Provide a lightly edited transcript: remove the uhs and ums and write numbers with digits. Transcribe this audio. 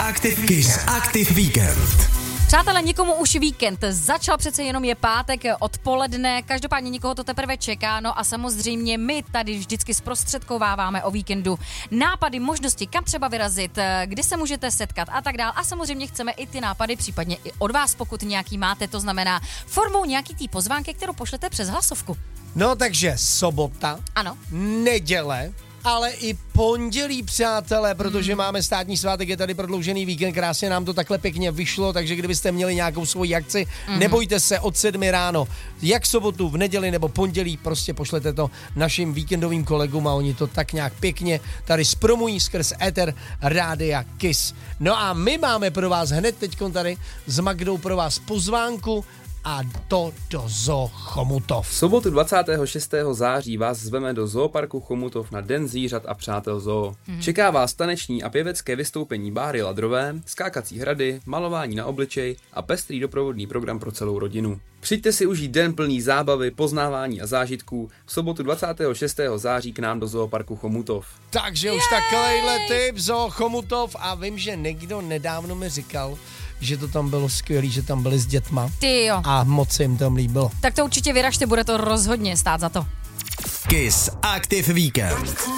Kiss Aktiv víkend. Přátelé, někomu už víkend začal, přece jenom je pátek odpoledne, každopádně někoho to teprve čeká, no a samozřejmě my tady vždycky zprostředkováváme o víkendu nápady, možnosti, kam třeba vyrazit, kde se můžete setkat a tak dál. A samozřejmě chceme i ty nápady, případně i od vás, pokud nějaký máte, to znamená formou nějaký tý pozvánky, kterou pošlete přes hlasovku. No takže sobota, Ano. neděle, ale i pondělí, přátelé, protože máme státní svátek, je tady prodloužený víkend, krásně nám to takhle pěkně vyšlo, takže kdybyste měli nějakou svoji akci, nebojte se, od 7 ráno, jak sobotu, v neděli nebo pondělí, prostě pošlete to našim víkendovým kolegům a oni to tak nějak pěkně tady zpromují skrz éter Rádia Kiss. No a my máme pro vás hned teďkon tady s Magdou pro vás pozvánku, a to do Zoo Chomutov. V sobotu 26. září vás zveme do Zooparku Chomutov na Den zvířat a přátel zoo. Čeká vás taneční a pěvecké vystoupení Báry Ladrové, skákací hrady, malování na obličej a pestrý doprovodný program pro celou rodinu. Přijďte si užít den plný zábavy, poznávání a zážitků v sobotu 26. září k nám do Zooparku Chomutov. Takže už takovejhle typ Zoo Chomutov a vím, že někdo nedávno mi říkal, že to tam bylo skvělý, že tam byli s dětma. Ty jo. A moc se jim tam líbilo. Tak to určitě vyražte, bude to rozhodně stát za to. Kiss Aktiv víkend.